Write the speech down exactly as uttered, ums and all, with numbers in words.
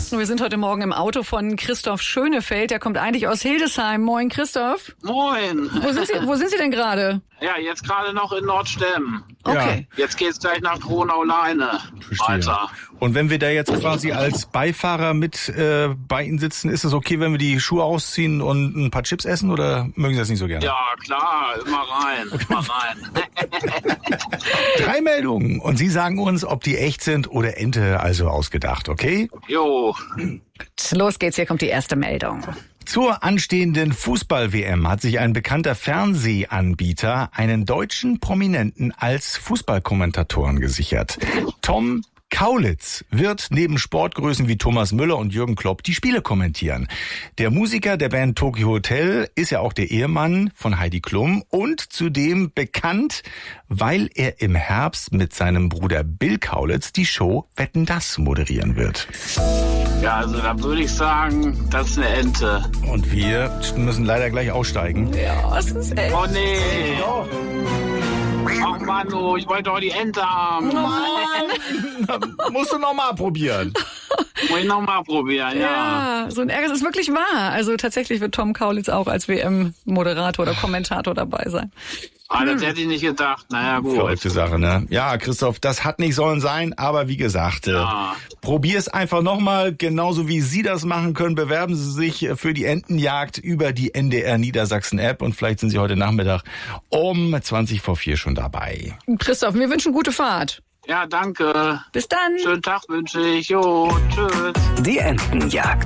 Wir sind heute Morgen im Auto von Christoph Schönefeld. Der kommt eigentlich aus Hildesheim. Moin, Christoph. Moin. Wo sind Sie, wo sind Sie denn gerade? Ja, jetzt gerade noch in Nordstemm. Okay. Ja. Jetzt geht's gleich nach Kronau-Leine weiter. Und wenn wir da jetzt quasi als Beifahrer mit äh, bei Ihnen sitzen, ist es okay, wenn wir die Schuhe ausziehen und ein paar Chips essen oder mögen Sie das nicht so gerne? Ja, klar, immer rein, immer rein. Drei Meldungen und Sie sagen uns, ob die echt sind oder Ente, also ausgedacht, okay? Jo. Los geht's, hier kommt die erste Meldung. Zur anstehenden Fußball-W M hat sich ein bekannter Fernsehanbieter einen deutschen Prominenten als Fußballkommentatoren gesichert. Tom Kaulitz wird neben Sportgrößen wie Thomas Müller und Jürgen Klopp die Spiele kommentieren. Der Musiker der Band Tokyo Hotel ist ja auch der Ehemann von Heidi Klum und zudem bekannt, weil er im Herbst mit seinem Bruder Bill Kaulitz die Show Wetten, dass moderieren wird. Ja, also da würde ich sagen, das ist eine Ente. Und wir müssen leider gleich aussteigen. Ja, es ist echt. Oh nee. Ach Mann, oh, ich wollte doch die Ente haben. Mann, musst du noch mal probieren. Muss ich noch mal probieren, ja. Ja, so ein Ärger, das ist wirklich wahr. Also tatsächlich wird Tom Kaulitz auch als W M-Moderator oder Kommentator dabei sein. Ah, das hätte ich nicht gedacht. Naja, gut. Verrückte Sache, ne? Ja, Christoph, das hat nicht sollen sein, aber wie gesagt, Ja. äh, probier's einfach nochmal, genauso wie Sie das machen können. Bewerben Sie sich für die Entenjagd über die N D R Niedersachsen App und vielleicht sind Sie heute Nachmittag um zwanzig vor vier schon dabei. Christoph, wir wünschen gute Fahrt. Ja, danke. Bis dann. Schönen Tag wünsche ich. Jo, tschüss. Die Entenjagd.